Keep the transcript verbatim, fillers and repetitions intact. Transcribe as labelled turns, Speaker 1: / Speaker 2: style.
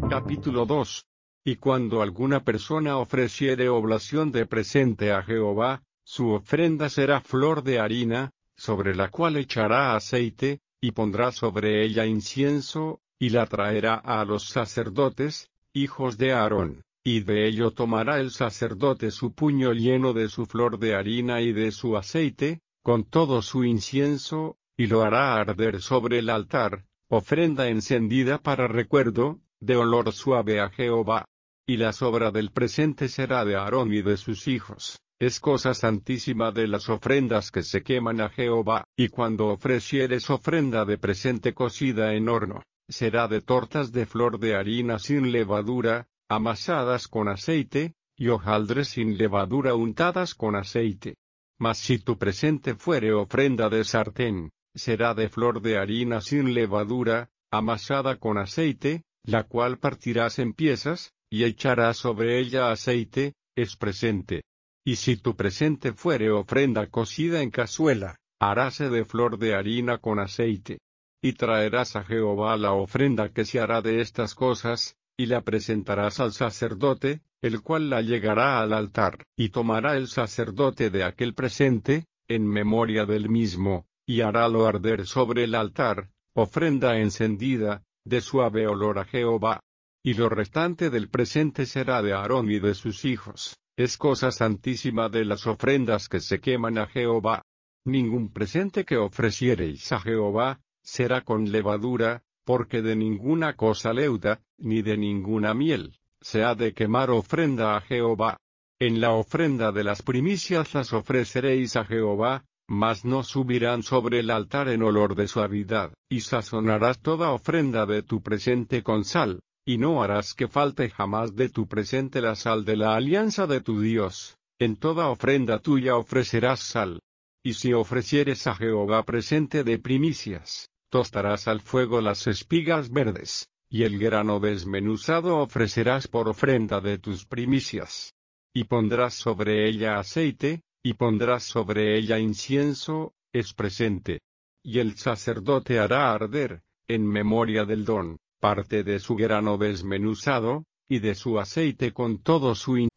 Speaker 1: Capítulo dos. Y cuando alguna persona ofreciere oblación de presente a Jehová, su ofrenda será flor de harina, sobre la cual echará aceite, y pondrá sobre ella incienso, y la traerá a los sacerdotes, hijos de Aarón, y de ello tomará el sacerdote su puño lleno de su flor de harina y de su aceite, con todo su incienso, y lo hará arder sobre el altar, ofrenda encendida para recuerdo, de olor suave a Jehová. Y la sobra del presente será de Aarón y de sus hijos, es cosa santísima de las ofrendas que se queman a Jehová. Y cuando ofrecieres ofrenda de presente cocida en horno, será de tortas de flor de harina sin levadura, amasadas con aceite, y hojaldres sin levadura untadas con aceite. Mas si tu presente fuere ofrenda de sartén, será de flor de harina sin levadura, amasada con aceite, la cual partirás en piezas, y echarás sobre ella aceite, es presente. Y si tu presente fuere ofrenda cocida en cazuela, haráse de flor de harina con aceite. Y traerás a Jehová la ofrenda que se hará de estas cosas, y la presentarás al sacerdote, el cual la llegará al altar, y tomará el sacerdote de aquel presente, en memoria del mismo, y harálo arder sobre el altar, ofrenda encendida, de suave olor a Jehová. Y lo restante del presente será de Aarón y de sus hijos, es cosa santísima de las ofrendas que se queman a Jehová. Ningún presente que ofreciereis a Jehová, será con levadura, porque de ninguna cosa leuda, ni de ninguna miel, se ha de quemar ofrenda a Jehová. En la ofrenda de las primicias las ofreceréis a Jehová, mas no subirán sobre el altar en olor de suavidad, y sazonarás toda ofrenda de tu presente con sal, y no harás que falte jamás de tu presente la sal de la alianza de tu Dios, en toda ofrenda tuya ofrecerás sal. Y si ofrecieres a Jehová presente de primicias, tostarás al fuego las espigas verdes, y el grano desmenuzado ofrecerás por ofrenda de tus primicias. Y pondrás sobre ella aceite, y pondrás sobre ella incienso, es presente. Y el sacerdote hará arder, en memoria del don, parte de su grano desmenuzado, y de su aceite con todo su